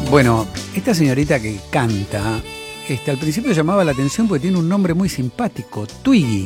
Bueno, esta señorita que canta, al principio llamaba la atención porque tiene un nombre muy simpático, Twiggy.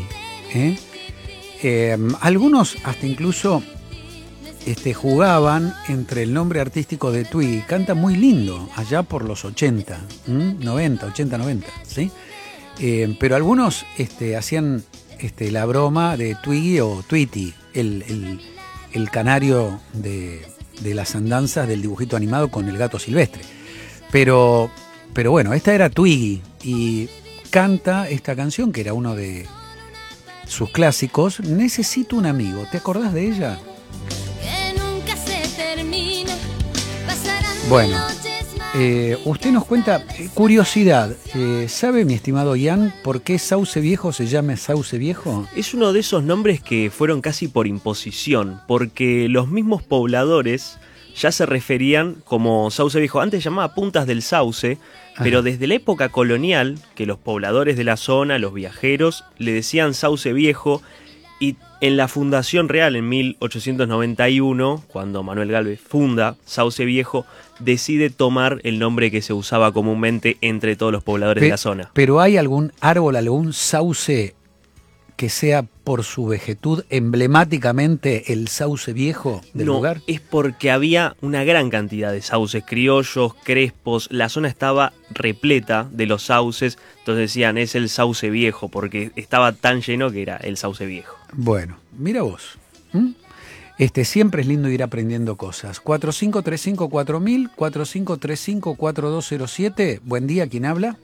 Algunos hasta incluso jugaban entre el nombre artístico de Twiggy. Canta muy lindo, allá por los 80, 90, ¿sí? Pero algunos hacían la broma de Twiggy o Tweety, el canario de las andanzas del dibujito animado con el gato silvestre. Pero bueno, esta era Twiggy y canta esta canción que era uno de sus clásicos, Necesito un amigo. ¿Te acordás de ella? Que nunca se termina, bueno, usted nos cuenta, curiosidad, ¿sabe, mi estimado Ian, por qué Sauce Viejo se llama Sauce Viejo? Es uno de esos nombres que fueron casi por imposición, porque los mismos pobladores ya se referían como Sauce Viejo. Antes se llamaba Puntas del Sauce, pero desde la época colonial, que los pobladores de la zona, los viajeros, le decían Sauce Viejo, y en la fundación real en 1891, cuando Manuel Gálvez funda Sauce Viejo, decide tomar el nombre que se usaba comúnmente entre todos los pobladores de la zona. ¿Pero hay algún árbol, algún sauce que sea por su vegetud emblemáticamente el sauce viejo del lugar? No, es porque había una gran cantidad de sauces criollos, crespos, la zona estaba repleta de los sauces, entonces decían es el sauce viejo, porque estaba tan lleno que era el sauce viejo. Bueno, mira vos. Siempre es lindo ir aprendiendo cosas. 45354000, 45354207. Buen día, ¿quién habla?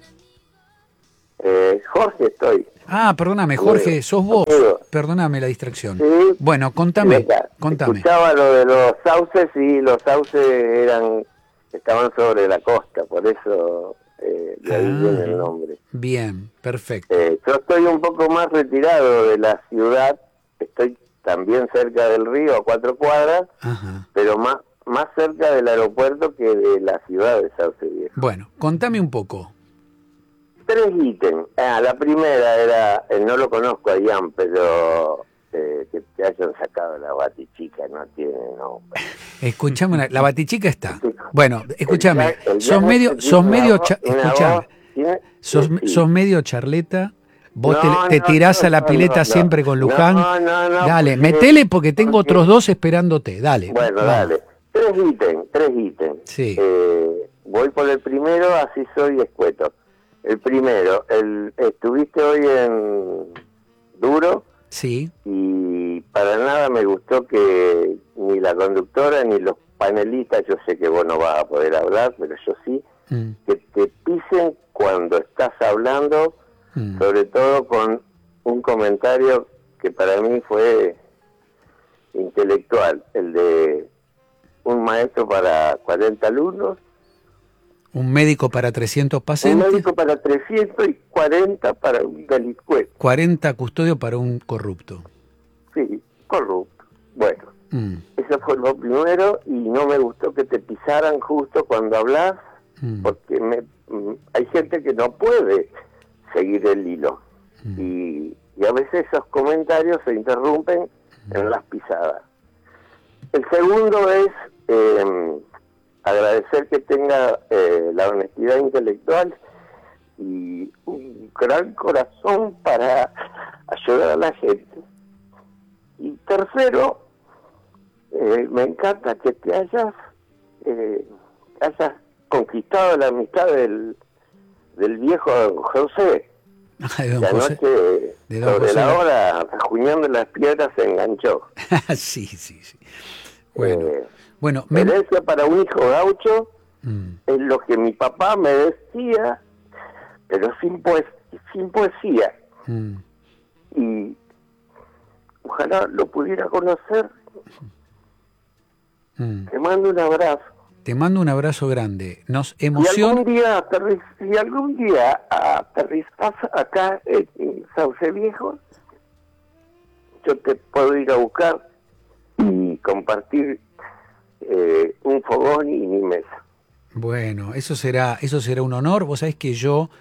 Jorge estoy. Ah, perdóname, Jorge, sos vos. Perdóname la distracción. Sí. Bueno, contame. Escuchaba lo de los sauces y los sauces estaban sobre la costa, por eso de ahí viene el nombre. Bien, perfecto. Yo estoy un poco más retirado de la ciudad, estoy también cerca del río, a 4 cuadras, pero más cerca del aeropuerto que de la ciudad de Sauce Viejo. Bueno, contame un poco. 3 ítems. La primera era, no lo conozco a Ian, pero que te hayan sacado la batichica, no tiene nombre. Escuchame, la batichica está. Bueno, escúchame, sos medio charleta. Vos te tirás a la pileta siempre con Luján. Dale, metele porque tengo otros 2 esperándote. Dale. Bueno, dale. 3 ítems. Sí. Voy por el primero, así soy escueto. El primero, estuviste hoy en Duro. Sí. Y para nada me gustó que ni la conductora ni los panelistas, yo sé que vos no vas a poder hablar, pero yo sí, que te pisen cuando estás hablando, sobre todo con un comentario que para mí fue intelectual, el de un maestro para 40 alumnos, un médico para 300 pacientes. Un médico para 300 y 40 para un delincuente. 40 custodios para un corrupto. Sí, corrupto. Bueno, eso fue lo primero, y no me gustó que te pisaran justo cuando hablas, porque hay gente que no puede seguir el hilo. Y a veces esos comentarios se interrumpen en las pisadas. El segundo es agradecer que tenga la honestidad intelectual y un gran corazón para ayudar a la gente. Y tercero, me encanta que te hayas conquistado la amistad del viejo José. Ay, don la José. Noche, sobre José. la hora, rajuñando las piedras, se enganchó. Sí. Bueno, herencia para un hijo gaucho es lo que mi papá me decía, pero sin poesía. Y ojalá lo pudiera conocer. Te mando un abrazo. Te mando un abrazo grande. Nos emociona. Si algún día aterrizás acá en Sauce Viejo, yo te puedo ir a buscar y compartir un fogón y mi mesa. Bueno, eso será un honor. Vos sabés que yo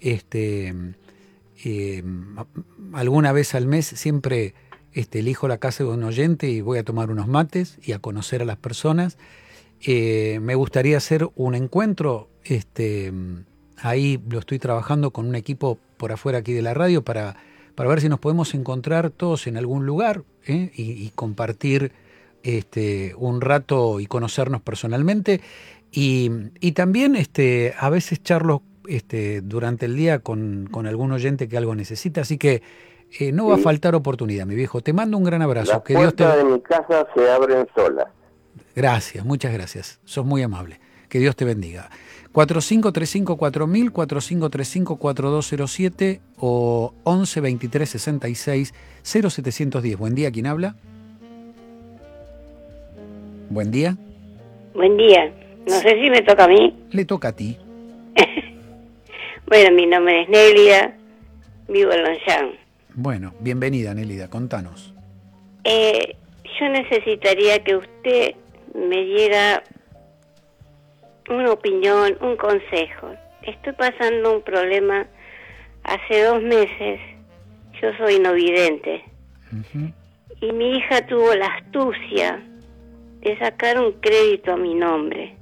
alguna vez al mes siempre elijo la casa de un oyente y voy a tomar unos mates y a conocer a las personas. Me gustaría hacer un encuentro, ahí lo estoy trabajando con un equipo por afuera aquí de la radio para ver si nos podemos encontrar todos en algún lugar, y compartir un rato y conocernos personalmente. Y también a veces charlo durante el día con algún oyente que algo necesita, así que no va a faltar oportunidad, mi viejo. Te mando un gran abrazo. Las puertas de mi casa se abren solas. Gracias, muchas gracias. Sos muy amable. Que Dios te bendiga. 45354000, 45354207 o 11 23 66 0710. Buen día, ¿quién habla? Buen día. Buen día. No sé si me toca a mí. Le toca a ti. Bueno, mi nombre es Nélida, vivo en Longchamp. Bueno, bienvenida, Nélida, contanos. Yo necesitaría que usted me diera una opinión, un consejo. Estoy pasando un problema hace 2 meses. Yo soy no vidente. Uh-huh. Y mi hija tuvo la astucia de sacar un crédito a mi nombre.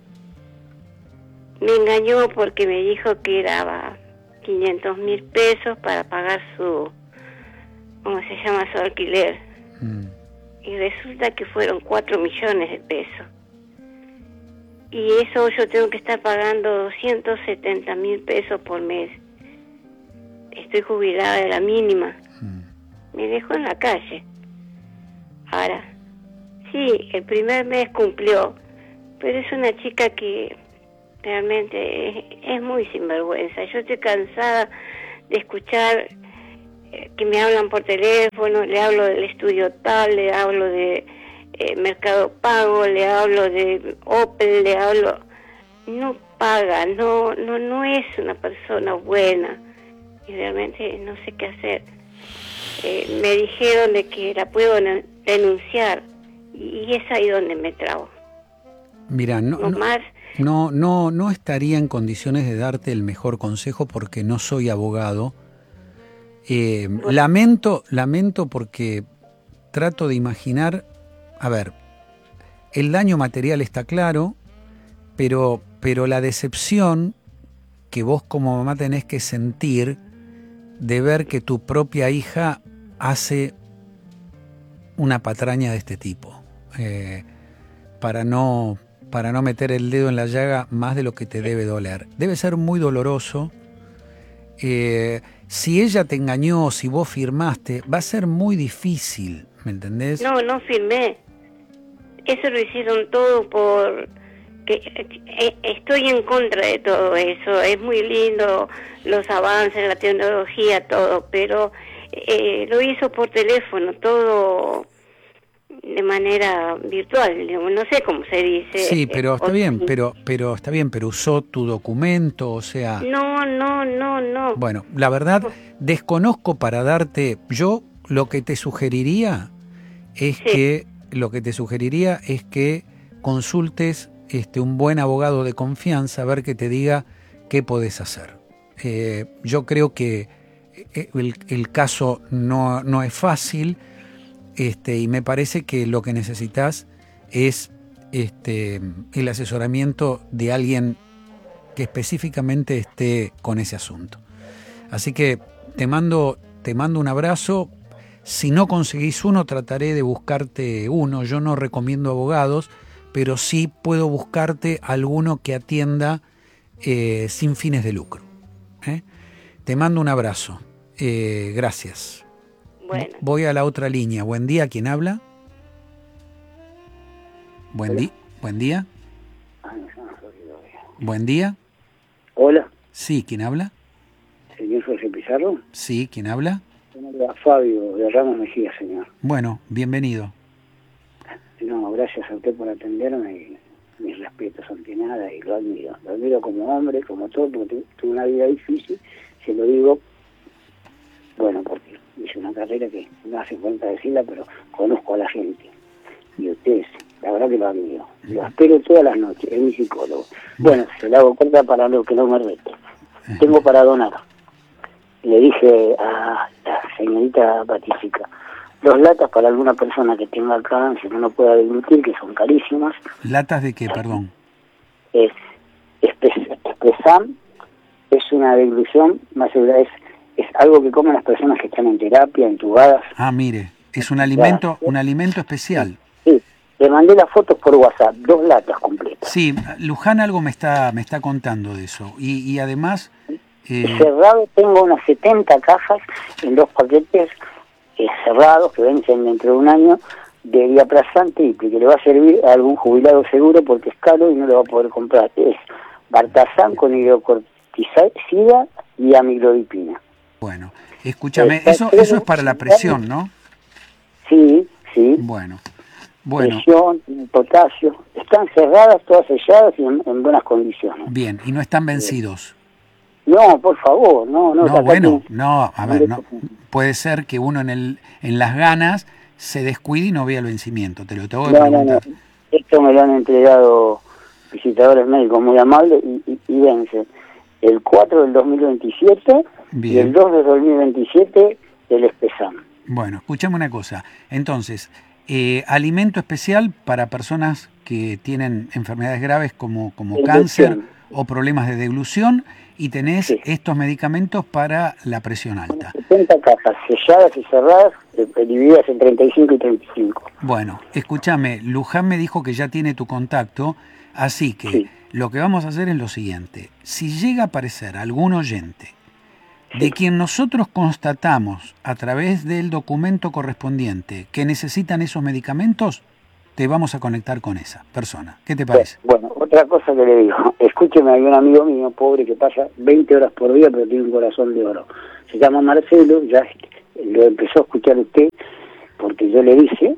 Me engañó porque me dijo que era 500.000 pesos para pagar su, ¿cómo se llama?, su alquiler. Y resulta que fueron 4 millones de pesos. Y eso yo tengo que estar pagando 270.000 pesos por mes. Estoy jubilada de la mínima. Me dejó en la calle. Ahora, sí, el primer mes cumplió, pero es una chica que realmente es muy sinvergüenza. Yo estoy cansada de escuchar que me hablan por teléfono, le hablo del estudio tal, le hablo de Mercado Pago, le hablo de Opel, le hablo... No paga, no es una persona buena y realmente no sé qué hacer. Me dijeron de que la puedo denunciar y es ahí donde me trabo. Mira, no estaría en condiciones de darte el mejor consejo porque no soy abogado. Lamento porque trato de imaginar, a ver, el daño material está claro, pero la decepción que vos como mamá tenés que sentir de ver que tu propia hija hace una patraña de este tipo, para no meter el dedo en la llaga más de lo que te debe doler. Debe ser muy doloroso. Si ella te engañó, si vos firmaste, va a ser muy difícil, ¿me entendés? No firmé. Eso lo hicieron todo por... que estoy en contra de todo eso. Es muy lindo los avances, la tecnología, todo, pero lo hizo por teléfono, todo de manera virtual, no sé cómo se dice. Sí, pero está bien, pero está bien, pero usó tu documento, o sea... No. Bueno, la verdad, desconozco para darte... Yo lo que te sugeriría es que consultes un buen abogado de confianza, a ver que te diga qué podés hacer. Yo creo que el caso no es fácil, y me parece que lo que necesitas es el asesoramiento de alguien que específicamente esté con ese asunto. Así que te mando un abrazo. Si no conseguís uno, trataré de buscarte uno. Yo no recomiendo abogados, pero sí puedo buscarte alguno que atienda sin fines de lucro. Te mando un abrazo. Gracias. Bueno. Voy a la otra línea. Buen día, ¿quién habla? Buen día. Buen día. Hola. Sí, ¿quién habla? Señor José Pizarro. Sí, ¿quién habla? Fabio de Ramos Mejía, señor. Bueno, bienvenido. No, gracias a usted por atenderme y mis respetos ante nada y lo admiro. Lo admiro como hombre, como todo, porque tuve una vida difícil, se lo digo, bueno, porque hice una carrera que no hace falta decirla, pero conozco a la gente. Y ustedes, la verdad que lo admiro. Lo espero todas las noches, es mi psicólogo. Bueno, se la hago corta para lo que no me reste. Tengo para donar. Le dije a la señorita Patricia, 2 latas para alguna persona que tenga cáncer, que no pueda deglutir, que son carísimas. ¿Latas de qué, perdón? Espesam es una deglución, más segura, es algo que comen las personas que están en terapia, entubadas. Ah, mire, es un alimento especial. Sí, le mandé las fotos por WhatsApp, 2 latas completas. Sí, Luján algo me está contando de eso. Y además... Cerrado, tengo unas 70 cajas en 2 paquetes cerrados que vencen dentro de un año de diaprazán triple, que le va a servir a algún jubilado seguro porque es caro y no lo va a poder comprar. Es Bartazán con hidrocortisida y amilodipina. Bueno, escúchame, eso es para la presión, ¿no? Sí. Bueno. Presión, potasio, están cerradas, todas selladas y en buenas condiciones. Bien, y no están vencidos. No, por favor, no. No, bueno, no, a ver, no. Puede ser que uno en las ganas se descuide y no vea el vencimiento, te lo tengo que preguntar. No. Esto me lo han entregado visitadores médicos muy amables y vence el 4 del 2027 Bien. Y el 2 del 2027 el Espesam. Bueno, escuchame una cosa. Entonces, alimento especial para personas que tienen enfermedades graves como cáncer o problemas de deglución, y tenés estos medicamentos para la presión alta. 70 cajas selladas y cerradas, divididas en 35 y 35. Bueno, escúchame, Luján me dijo que ya tiene tu contacto, así que lo que vamos a hacer es lo siguiente. Si llega a aparecer algún oyente de quien nosotros constatamos a través del documento correspondiente que necesitan esos medicamentos, te vamos a conectar con esa persona. ¿Qué te parece? Bueno, otra cosa que le digo, escúcheme, hay un amigo mío, pobre, que pasa 20 horas por día, pero tiene un corazón de oro. Se llama Marcelo, ya lo empezó a escuchar usted, porque yo le dije,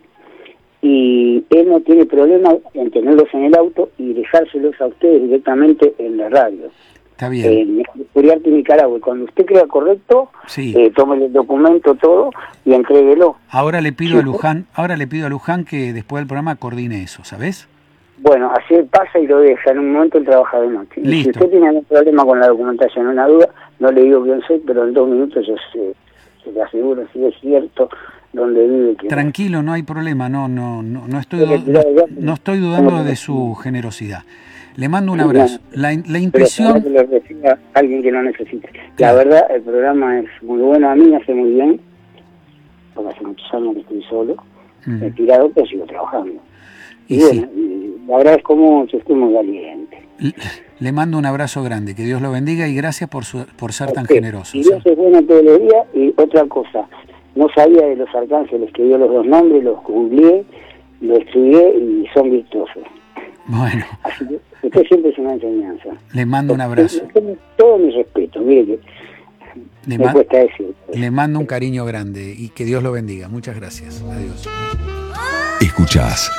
y él no tiene problema en tenerlos en el auto y dejárselos a ustedes directamente en la radio. Está bien. Uriarte, Nicaragua. Cuando usted crea correcto, tome el documento todo y entréguelo. Ahora le pido a Luján que después del programa coordine eso, ¿sabes? Bueno, así él pasa y lo deja. En un momento él trabaja de noche. Listo. Si usted tiene algún problema con la documentación, una duda, no le digo quién soy, pero en 2 minutos yo se le aseguro si es cierto dónde vive. Tranquilo, no hay problema. No estoy dudando de su generosidad. Le mando un abrazo. La intuición... Pero que lo reciba alguien que no necesite. La verdad, el programa es muy bueno. A mí me hace muy bien, porque hace muchos años que estoy solo, he tirado, pero sigo trabajando. Y bueno, le agradezco mucho, estoy muy valiente. Le mando un abrazo grande, que Dios lo bendiga y gracias por ser tan generoso. Y Dios es bueno todos los días. Y otra cosa, no sabía de los arcángeles, que dio los 2 nombres, los googleé, los estudié y son virtuosos. Bueno. Así que usted siempre es una enseñanza. Le mando un abrazo. Todo mi respeto, mire que me cuesta decir. Le mando un cariño grande y que Dios lo bendiga. Muchas gracias. Adiós. Escuchás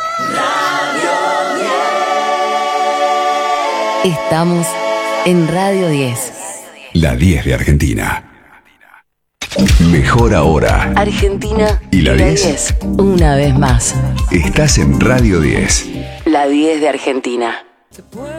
Radio 10. Estamos en Radio 10. La 10 de Argentina. Mejor ahora. Argentina y la 10. Una vez más. Estás en Radio 10. La 10 de Argentina.